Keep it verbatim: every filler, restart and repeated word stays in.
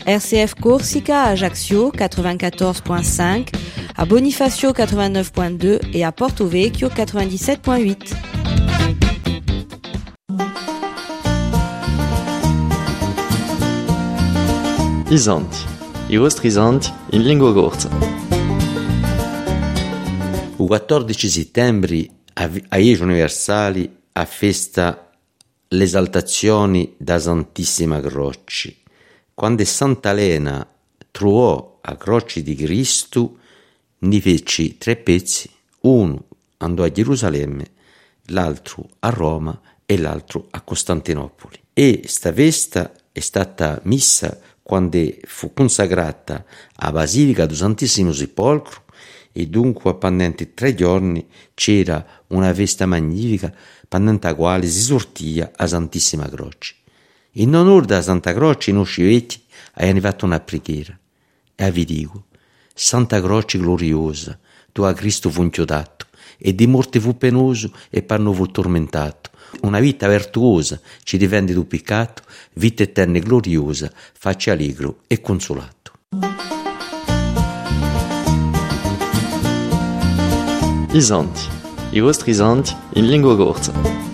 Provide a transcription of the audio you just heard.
R C F Corsica à Ajaccio quatre-vingt-quatorze virgule cinq, à Bonifacio quatre-vingt-neuf virgule deux et à Porto Vecchio quatre-vingt-dix-sept virgule huit. Isanti, i vostri isanti in lingua corsa. Il quattordici settembre a Iesi Universali a festa l'esaltazione da Santissima Croce. Quando Santa Elena trovò a Croce di Cristo, ne fece tre pezzi, uno andò a Gerusalemme, l'altro a Roma e l'altro a Costantinopoli. E sta festa è stata messa quando fu consacrata a Basilica del Santissimo Sepolcro, e dunque pendenti tre giorni c'era una festa magnifica pendente la quale si sortia a Santissima Croce. In onore da Santa Croce i nostri vecchi hanno fatto una preghiera e vi dico: Santa Croce gloriosa, tu a Cristo fu inchiodato e di morte fu penoso e per noi fu tormentato. Una vita virtuosa ci difende tu peccato, vita eterna e gloriosa, faccia allegro e consolato. Isanti, i vostri isanti in lingua corsa.